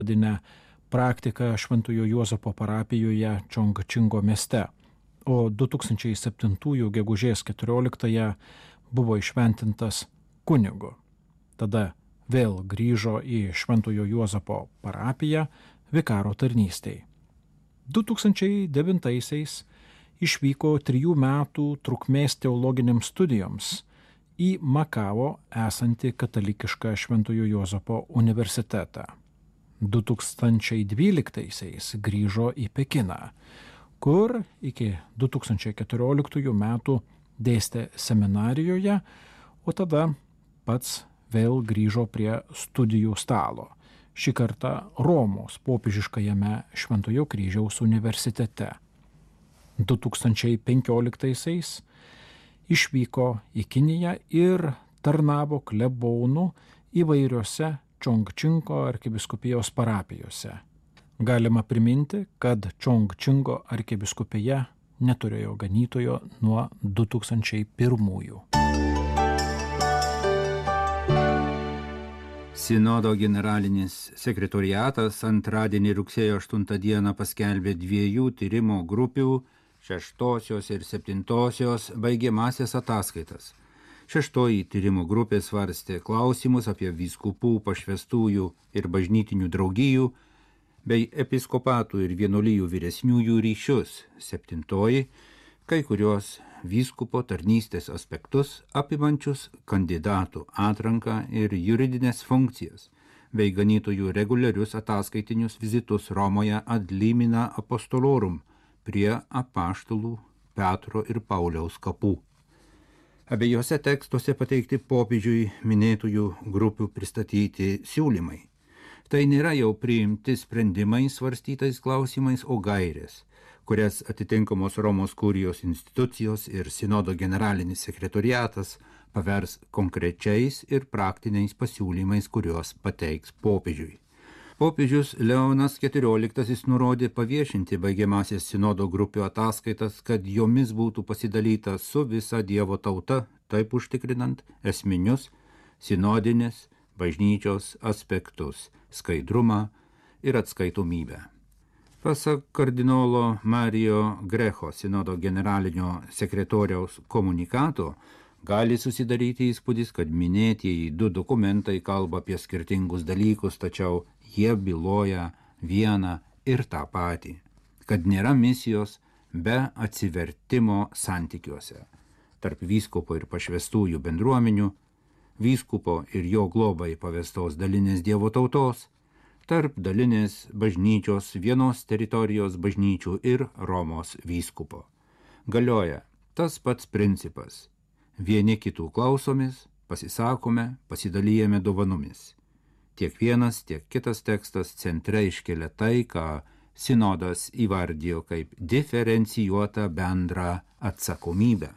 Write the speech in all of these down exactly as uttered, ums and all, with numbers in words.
metodinę praktiką Šventojo Juozapo parapijoje Čongčingo mieste, o du tūkstančiai septintųjų gegužės keturioliktąją buvo išventintas kunigu. Tada vėl grįžo į Šventojo Juozapo parapiją vikaro tarnystei. du tūkstančiai devintaisiais išvyko trijų metų trukmės teologinėms studijoms į Makao esantį katalikišką Šventojo Juozapo universitetą. du tūkstančiai dvyliktaisiais grįžo į Pekiną, kur iki du tūkstančiai keturioliktųjų metų dėstė seminarijoje, o tada pats vėl grįžo prie studijų stalo, šį kartą Romos popiežiškajame Šventojo kryžiaus universitete. du tūkstančiai penkioliktaisiais išvyko į Kiniją ir tarnavo klebonu įvairiose Čongčingo arkivyskupijos parapijose. Galima priminti, kad Čongčingo arkivyskupija neturėjo ganytojo nuo du tūkstančiai pirmųjų. Sinodo generalinis sekretoriatas antradienį rugsėjo aštuntą dieną paskelbė dviejų tyrimo grupių šeštosios ir septintosios baigiamasias ataskaitas. Šeštoji tyrimo grupė svarstė klausimus apie vyskupų, pašvestųjų ir bažnytinių draugijų bei episkopatų ir vienuolijų vyresniųjų ryšius. Septintoji kai kurios vyskupo tarnystės aspektus apimančius kandidatų atranką ir juridinės funkcijas bei ganytojų reguliarius ataskaitinius vizitus Romoje ad limina apostolorum prie apaštalų Petro ir Pauliaus kapų. Abiejose tekstuose pateikti popiežiui minėtųjų grupių pristatyti siūlymai. Tai nėra jau priimti sprendimai svarstytais klausimais, o gairės, kurias atitinkamos Romos kurijos institucijos ir sinodo generalinis sekretoriatas pavers konkrečiais ir praktiniais pasiūlymais, kuriuos pateiks popiežiui. Popiežius Leonas keturioliktasis nurodė paviešinti baigiamasias sinodo grupių ataskaitas, kad jomis būtų pasidalyta su visa Dievo tauta, taip užtikrinant esminius sinodinės bažnyčios aspektus – skaidrumą ir atskaitomybę. Pasak kardinolo Mario Grecho, sinodo generalinio sekretoriaus komunikato, gali susidaryti įspūdis, kad minėtieji du dokumentai kalba apie skirtingus dalykus, tačiau jie byloja vieną ir tą patį, kad nėra misijos be atsivertimo santykiuose tarp vyskupo ir pašvestųjų bendruomenių, vyskupo ir jo globai pavestos dalinės Dievo tautos, tarp dalinės bažnyčios vienos teritorijos bažnyčių ir Romos vyskupo. Galioja tas pats principas. Vieni kitų klausomės, pasisakome, pasidalijame dovanomis. Tiek vienas, tiek kitas tekstas centre iškelia tai, ką sinodas įvardijo kaip diferencijuotą bendrą atsakomybę.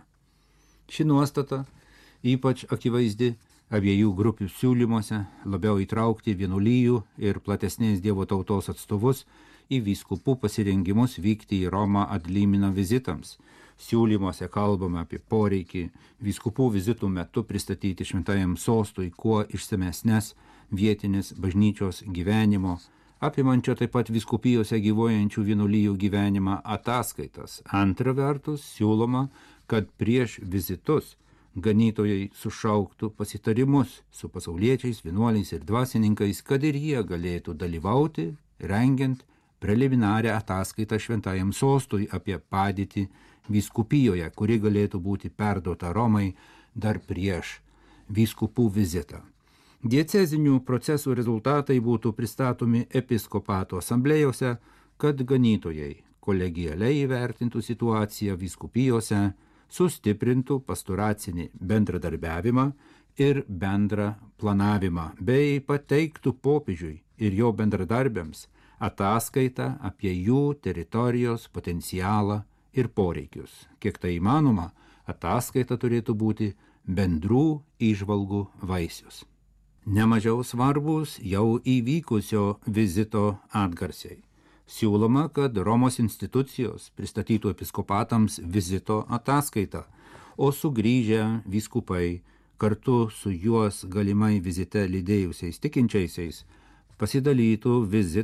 Ši nuostata ypač akivaizdi abiejų grupių siūlymuose labiau įtraukti vienuolijų ir platesnės Dievo tautos atstovus į vyskupų pasirengimus vykti į Romą ad limina vizitams. Siūlymuose kalbama apie poreikį vyskupų vizitų metu pristatyti šventajam sostui kuo išsamesnes vietinės bažnyčios gyvenimo, apimančio taip pat vyskupijose gyvuojančių vienuolijų gyvenimą ataskaitas. Antra vertus, siūloma, kad prieš vizitus ganytojai sušauktų pasitarimus su pasauliečiais, vienuoliais ir dvasininkais, kad ir jie galėtų dalyvauti, rengiant preliminarią ataskaitą šventajam sostui apie padėtį vyskupijoje, kuri galėtų būti perduota Romai dar prieš vyskupų vizitą. Diecezinių procesų rezultatai būtų pristatomi episkopato asamblėjose, kad ganytojai kolegialiai įvertintų situaciją vyskupijose, sustiprintų pastoracinį bendradarbiavimą ir bendrą planavimą, bei pateiktų popiežiui ir jo bendradarbiams ataskaitą apie jų teritorijos potencialą ir poreikius. Kiek tai įmanoma, ataskaita turėtų būti bendrų įžvalgų vaisius. Nemažiau svarbus jau įvykusio vizito atgarsiai. Siūloma, kad Romos institucijos pristatytų episkopatams vizito ataskaitą, o sugrįžę vyskupai kartu su juos galimai vizite lydėjusiais tikinčiaisiais pasidalytų vizitą